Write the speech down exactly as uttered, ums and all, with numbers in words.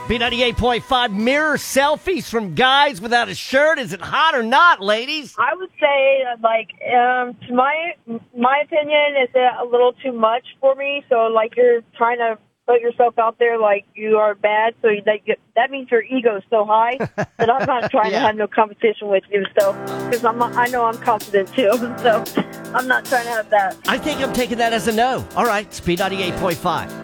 B ninety-eight point five mirror selfies from guys without a shirt. Is it hot or not, ladies? I would say, uh, like, um, to my my opinion, is a little too much for me. So, like, you're trying to put yourself out there like you are bad, so that you, that means your ego is so high that I'm not trying Yeah. to have no competition with you. So, because I'm I know I'm confident too, so I'm not trying to have that. I think I'm taking that as a no. All right, it's B ninety-eight point five.